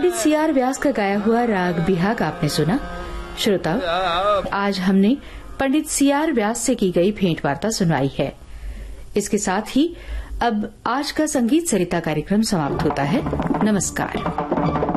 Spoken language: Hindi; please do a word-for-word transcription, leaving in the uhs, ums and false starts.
पंडित सी आर व्यास का गाया हुआ राग बिहाग आपने सुना। श्रोताओ, आज हमने पंडित सी आर व्यास से की गई भेंट वार्ता सुनाई है। इसके साथ ही अब आज का संगीत सरिता कार्यक्रम समाप्त होता है। नमस्कार।